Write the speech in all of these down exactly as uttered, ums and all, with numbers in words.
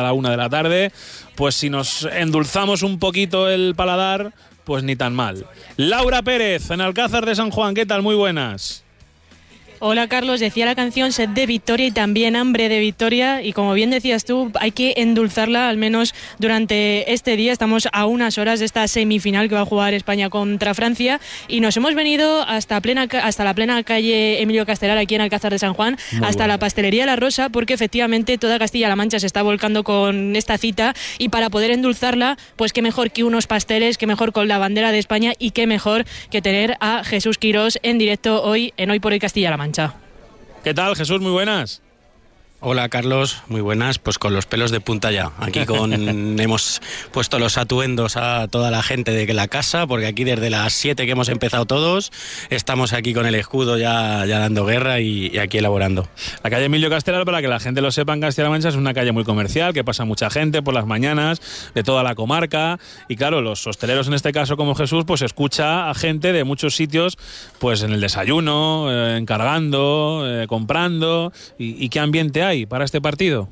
la una de la tarde, pues si nos endulzamos un poquito el paladar, pues ni tan mal. Laura Pérez, en Alcázar de San Juan, ¿qué tal? Muy buenas. Hola Carlos, decía la canción sed de victoria y también hambre de victoria, y como bien decías tú, hay que endulzarla al menos durante este día. Estamos a unas horas de esta semifinal que va a jugar España contra Francia y nos hemos venido hasta plena hasta la plena calle Emilio Castelar aquí en Alcázar de San Juan, Muy hasta bueno. la pastelería La Rosa, porque efectivamente toda Castilla-La Mancha se está volcando con esta cita, y para poder endulzarla, pues qué mejor que unos pasteles, qué mejor con la bandera de España, y qué mejor que tener a Jesús Quirós en directo hoy en Hoy por Hoy Castilla-La Mancha. ¿Qué tal, Jesús? Muy buenas. Hola Carlos, muy buenas, pues con los pelos de punta ya. Aquí con hemos puesto los atuendos a toda la gente de la casa, porque aquí desde las siete que hemos empezado todos, estamos aquí con el escudo ya, ya dando guerra y, y aquí elaborando. La calle Emilio Castelar, para que la gente lo sepa, en Castilla-La Mancha es una calle muy comercial, que pasa mucha gente por las mañanas, de toda la comarca, y claro, los hosteleros en este caso como Jesús, pues escucha a gente de muchos sitios, pues en el desayuno, eh, encargando, eh, comprando, y, y qué ambiente hay para este partido.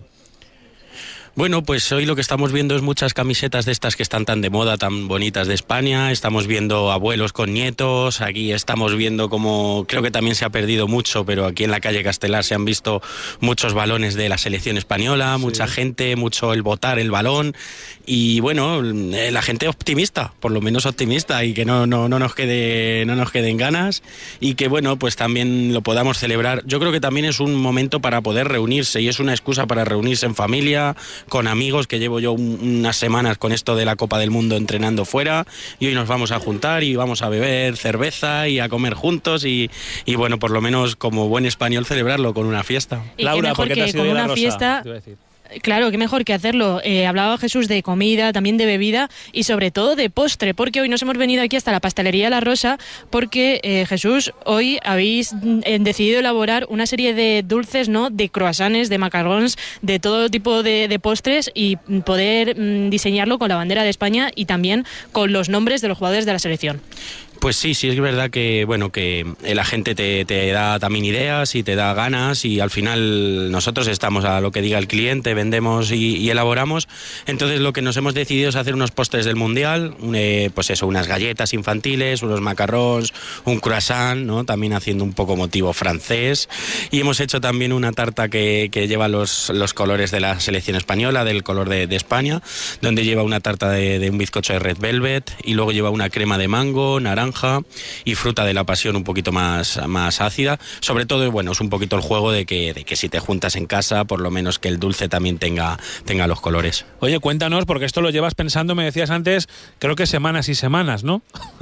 Bueno, pues hoy lo que estamos viendo es muchas camisetas de estas que están tan de moda, tan bonitas de España. Estamos viendo abuelos con nietos, aquí estamos viendo como, creo que también se ha perdido mucho, pero aquí en la calle Castelar se han visto muchos balones de la selección española, sí. mucha gente, mucho el botar el balón, y bueno, la gente optimista, por lo menos optimista, y que no, no, no nos quede, no nos queden ganas, y que bueno, pues también lo podamos celebrar. Yo creo que también es un momento para poder reunirse, y es una excusa para reunirse en familia, con amigos, que llevo yo un, unas semanas con esto de la Copa del Mundo entrenando fuera, y hoy nos vamos a juntar y vamos a beber cerveza y a comer juntos, y, y bueno, por lo menos como buen español celebrarlo con una fiesta. Y Laura, ¿por qué te has ido de la Rosa? Fiesta... Claro, qué mejor que hacerlo. Eh, hablaba Jesús de comida, también de bebida y sobre todo de postre, porque hoy nos hemos venido aquí hasta la pastelería La Rosa porque, eh, Jesús, hoy habéis eh, decidido elaborar una serie de dulces, ¿no? De croissants, de macarons, de todo tipo de, de postres, y poder mm, diseñarlo con la bandera de España y también con los nombres de los jugadores de la selección. Pues sí, sí es verdad que bueno que la gente te, te da también ideas y te da ganas, y al final nosotros estamos a lo que diga el cliente, vendemos y, y elaboramos. Entonces lo que nos hemos decidido es hacer unos postres del Mundial, eh, pues eso, unas galletas infantiles, unos macarrons, un croissant, ¿no? También haciendo un poco motivo francés, y hemos hecho también una tarta que, que lleva los, los colores de la selección española, del color de, de España, donde lleva una tarta de, de un bizcocho de red velvet, y luego lleva una crema de mango, naranja y fruta de la pasión un poquito más, más ácida. Sobre todo, bueno, es un poquito el juego de que, de que si te juntas en casa, por lo menos que el dulce también tenga, tenga los colores. Oye, cuéntanos, porque esto lo llevas pensando, me decías antes, creo que semanas y semanas, ¿no?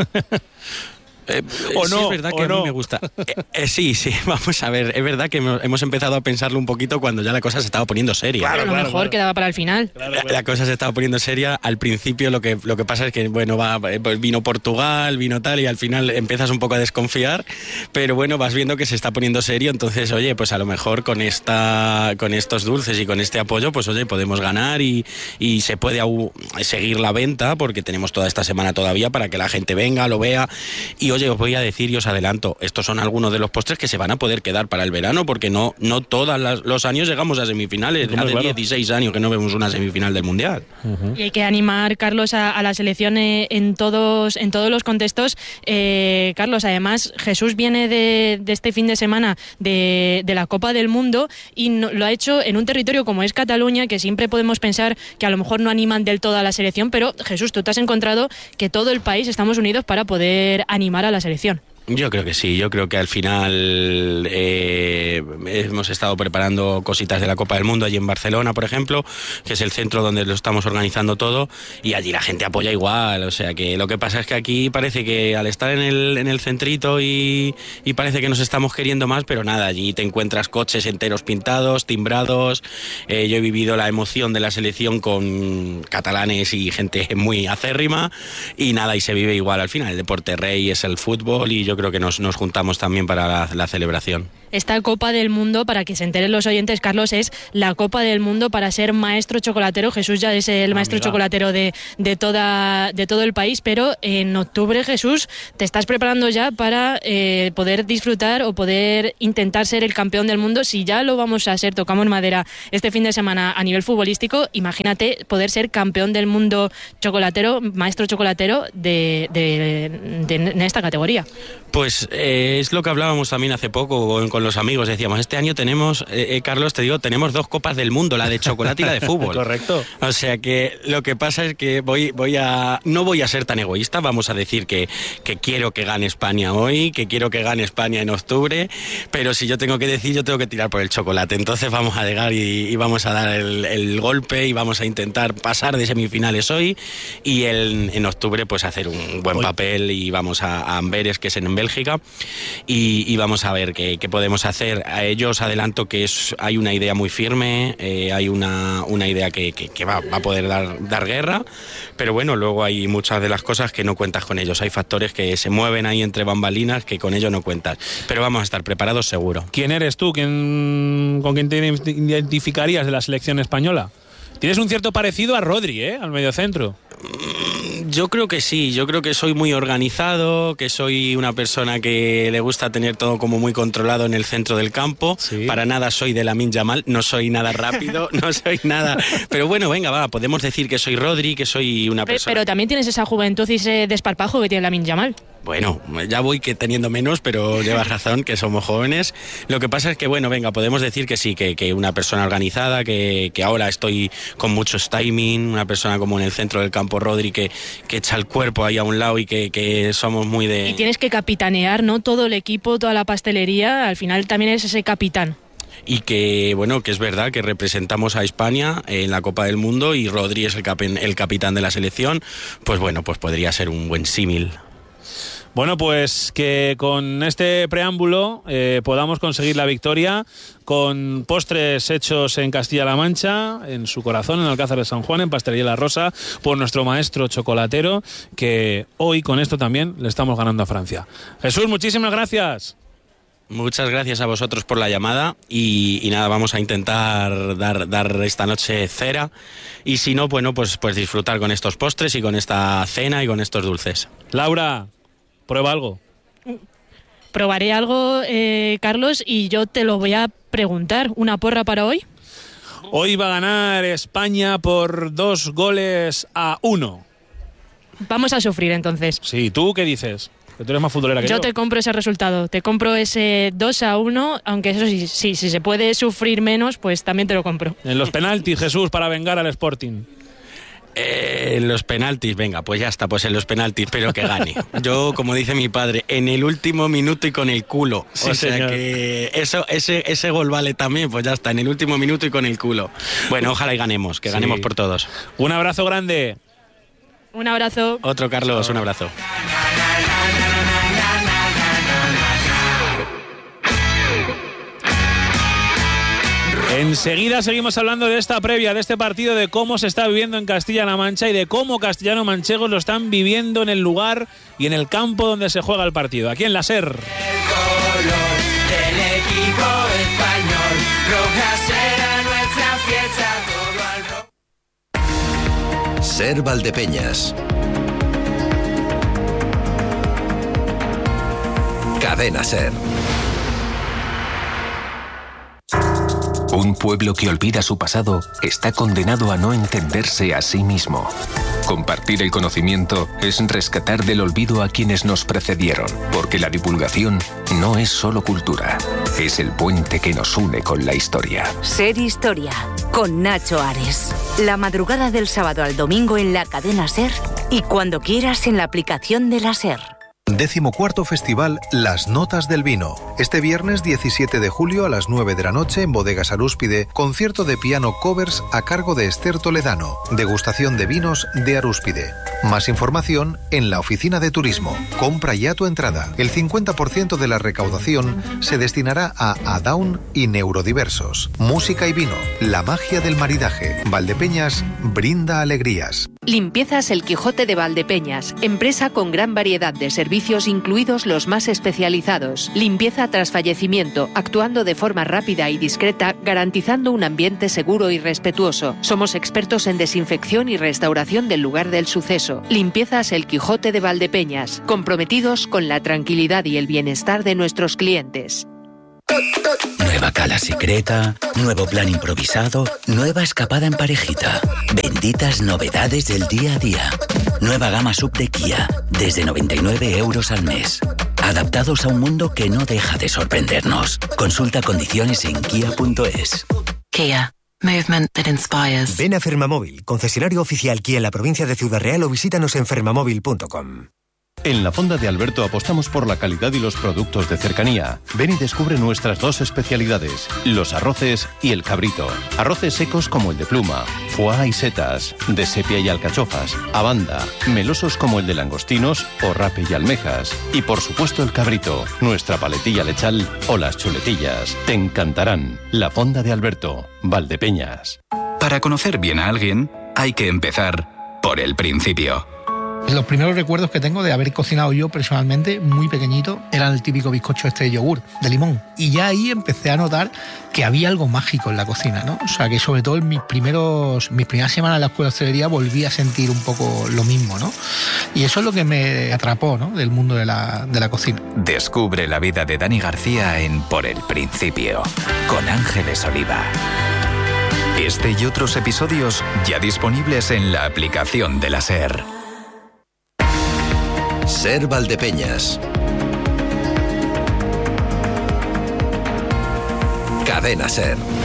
Eh, o no, sí, es verdad que a no. mí me gusta. Eh, eh, sí, sí, vamos a ver, es verdad que hemos empezado a pensarlo un poquito cuando ya la cosa se estaba poniendo seria. Claro, a lo claro, mejor claro. quedaba para el final. Claro, claro. La, la cosa se estaba poniendo seria. Al principio lo que lo que pasa es que bueno, va, pues vino Portugal, vino tal, y al final empiezas un poco a desconfiar, pero bueno, vas viendo que se está poniendo serio. Entonces, oye, pues a lo mejor con esta con estos dulces y con este apoyo, pues oye, podemos ganar y, y se puede aún seguir la venta, porque tenemos toda esta semana todavía para que la gente venga, lo vea. Y oye, os voy a decir, os adelanto, estos son algunos de los postres que se van a poder quedar para el verano, porque no no todos los años llegamos a semifinales. Hace claro. dieciséis años que no vemos una semifinal del Mundial. Uh-huh. Y hay que animar, Carlos, a, a la selección eh, en todos en todos los contextos. Eh, Carlos, además, Jesús viene de, de este fin de semana de, de la Copa del Mundo, y no, lo ha hecho en un territorio como es Cataluña, que siempre podemos pensar que a lo mejor no animan del todo a la selección, pero Jesús, tú te has encontrado que todo el país estamos unidos para poder animar a la selección. Yo creo que sí, yo creo que al final eh, hemos estado preparando cositas de la Copa del Mundo allí en Barcelona, por ejemplo, que es el centro donde lo estamos organizando todo, y allí la gente apoya igual. O sea que lo que pasa es que aquí parece que al estar en el, en el centrito y, y parece que nos estamos queriendo más, pero nada, allí te encuentras coches enteros pintados, timbrados. Eh, yo he vivido la emoción de la selección con catalanes y gente muy acérrima, y nada, y se vive igual. Al final el deporte rey es el fútbol, y yo yo creo que nos, nos juntamos también para la, la celebración. Esta Copa del Mundo, para que se enteren los oyentes, Carlos, es la Copa del Mundo para ser maestro chocolatero. Jesús ya es el maestro Amiga. chocolatero de, de, toda, de todo el país, pero en octubre, Jesús, te estás preparando ya para eh, poder disfrutar o poder intentar ser el campeón del mundo. Si ya lo vamos a ser, tocamos madera, este fin de semana a nivel futbolístico, imagínate poder ser campeón del mundo chocolatero, maestro chocolatero de, de, de, de esta categoría. Pues eh, es lo que hablábamos también hace poco con, con los amigos. Decíamos, este año tenemos, eh, eh, Carlos, te digo, tenemos dos copas del mundo, la de chocolate y la de fútbol. Correcto. O sea que lo que pasa es que voy, voy a, no voy a ser tan egoísta. Vamos a decir que, que quiero que gane España hoy, que quiero que gane España en octubre, pero si yo tengo que decir, yo tengo que tirar por el chocolate. Entonces vamos a llegar y, y vamos a dar el, el golpe y vamos a intentar pasar de semifinales hoy y el, en octubre pues hacer un buen Hoy. papel y vamos a, a Amberes, que es en Bélgica, y, y vamos a ver qué, qué podemos hacer. A ellos adelanto que es, hay una idea muy firme, eh, hay una, una idea que, que, que va, va a poder dar, dar guerra, pero bueno, luego hay muchas de las cosas que no cuentas con ellos. Hay factores que se mueven ahí entre bambalinas que con ellos no cuentas, pero vamos a estar preparados seguro. ¿Quién eres tú? ¿Quién, ¿Con quién te identificarías de la selección española? Tienes un cierto parecido a Rodri, ¿eh? Al mediocentro. Yo creo que sí, yo creo que soy muy organizado, que soy una persona que le gusta tener todo como muy controlado en el centro del campo. Sí. Para nada soy de Lamine Yamal, no soy nada rápido, no soy nada... Pero bueno, venga, va, podemos decir que soy Rodri, que soy una Pero, persona... pero también tienes esa juventud y ese desparpajo que tiene Lamine Yamal. Bueno, ya voy que teniendo menos, pero llevas razón, que somos jóvenes. Lo que pasa es que, bueno, venga, podemos decir que sí, que, que una persona organizada, que, que ahora estoy con muchos timing, una persona como en el centro del campo, Rodri, que, que echa el cuerpo ahí a un lado y que, que somos muy de... Y tienes que capitanear, ¿no? Todo el equipo, toda la pastelería, al final también eres ese capitán. Y que, bueno, que es verdad que representamos a España en la Copa del Mundo y Rodri es el, capi- el capitán de la selección, pues bueno, pues podría ser un buen símil. Bueno, pues que con este preámbulo eh, podamos conseguir la victoria con postres hechos en Castilla-La Mancha, en su corazón, en Alcázar de San Juan, en Pastelería La Rosa, por nuestro maestro chocolatero, que hoy con esto también le estamos ganando a Francia. Jesús, muchísimas gracias. Muchas gracias a vosotros por la llamada y, y nada, vamos a intentar dar, dar esta noche cera y si no, bueno, pues, pues disfrutar con estos postres y con esta cena y con estos dulces. Laura, prueba algo. Probaré algo, eh, Carlos, y yo te lo voy a preguntar. ¿Una porra para hoy? Hoy va a ganar España por dos goles a uno. Vamos a sufrir entonces. Sí, ¿tú qué dices? Que tú eres más futbolera que yo. Yo te compro ese resultado, te compro ese dos a uno, aunque eso sí, sí, si se puede sufrir menos, pues también te lo compro. En los penaltis, Jesús, para vengar al Sporting. Eh, en los penaltis, venga, pues ya está, pues en los penaltis, pero que gane. Yo, como dice mi padre, en el último minuto y con el culo. Sí, o sea señor. que eso, ese, ese gol vale también, pues ya está, en el último minuto y con el culo. Bueno, ojalá y ganemos, que Sí. ganemos por todos. Un abrazo grande. Un abrazo. Otro, Carlos, un abrazo. Enseguida seguimos hablando de esta previa, de este partido, de cómo se está viviendo en Castilla-La Mancha y de cómo castellano-manchegos lo están viviendo en el lugar y en el campo donde se juega el partido, aquí en la SER. El color del equipo español, roja será nuestra fiesta, todo al rojo. SER Valdepeñas. Cadena SER. Un pueblo que olvida su pasado está condenado a no entenderse a sí mismo. Compartir el conocimiento es rescatar del olvido a quienes nos precedieron, porque la divulgación no es solo cultura, es el puente que nos une con la historia. SER Historia, con Nacho Ares. La madrugada del sábado al domingo en la cadena SER y cuando quieras en la aplicación de la SER. Décimo cuarto Festival Las Notas del Vino. Este viernes diecisiete de julio a las nueve de la noche en Bodegas Arúspide, concierto de piano covers a cargo de Esther Toledano. Degustación de vinos de Arúspide. Más información en la oficina de turismo. Compra ya tu entrada. El cincuenta por ciento de la recaudación se destinará a Adaun y Neurodiversos. Música y vino. La magia del maridaje. Valdepeñas brinda alegrías. Limpiezas El Quijote de Valdepeñas, empresa con gran variedad de servicios incluidos los más especializados. Limpieza tras fallecimiento, actuando de forma rápida y discreta, garantizando un ambiente seguro y respetuoso. Somos expertos en desinfección y restauración del lugar del suceso. Limpiezas El Quijote de Valdepeñas, comprometidos con la tranquilidad y el bienestar de nuestros clientes. Nueva cala secreta, nuevo plan improvisado, nueva escapada en parejita. Benditas novedades del día a día. Nueva gama sub de Kia, desde noventa y nueve euros al mes. Adaptados a un mundo que no deja de sorprendernos. Consulta condiciones en kia punto es. Kia. Movement that inspires. Ven a Fermamóvil, concesionario oficial Kia en la provincia de Ciudad Real, o visítanos en fermamóvil punto com. En la Fonda de Alberto apostamos por la calidad y los productos de cercanía. Ven y descubre nuestras dos especialidades, los arroces y el cabrito. Arroces secos como el de pluma, foie y setas, de sepia y alcachofas, abanda, melosos como el de langostinos o rape y almejas. Y por supuesto el cabrito, nuestra paletilla lechal o las chuletillas. Te encantarán. La Fonda de Alberto, Valdepeñas. Para conocer bien a alguien, hay que empezar por el principio. Los primeros recuerdos que tengo de haber cocinado yo personalmente, muy pequeñito, eran el típico bizcocho este de yogur, de limón. Y ya ahí empecé a notar que había algo mágico en la cocina, ¿no? O sea, que sobre todo en mis primeros, mis primeras semanas en la escuela de hostelería volví a sentir un poco lo mismo, ¿no? Y eso es lo que me atrapó, ¿no?, del mundo de la, de la cocina. Descubre la vida de Dani García en Por el Principio, con Ángeles Oliva. Este y otros episodios ya disponibles en la aplicación de la SER. SER Valdepeñas. Cadena SER.